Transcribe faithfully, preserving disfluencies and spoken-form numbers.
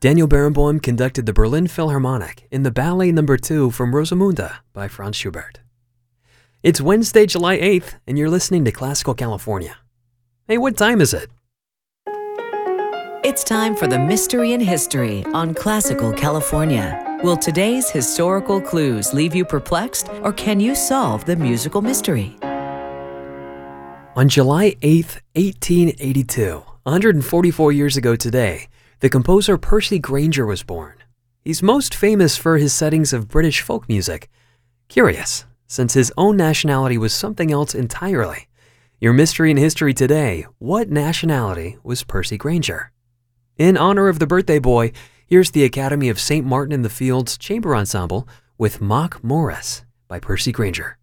Daniel Barenboim conducted the Berlin Philharmonic in the Ballet Number two from Rosamunde by Franz Schubert. It's Wednesday, July eighth, and you're listening to Classical California. Hey, what time is it? It's time for the Mystery in History on Classical California. Will today's historical clues leave you perplexed, or can you solve the musical mystery? On July eighth, eighteen eighty-two, one hundred forty-four years ago today, the composer Percy Grainger was born. He's most famous for his settings of British folk music. Curious, since his own nationality was something else entirely. Your mystery in history today: what nationality was Percy Grainger? In honor of the birthday boy, here's the Academy of Saint Martin in the Fields Chamber Ensemble with Mock Morris by Percy Grainger.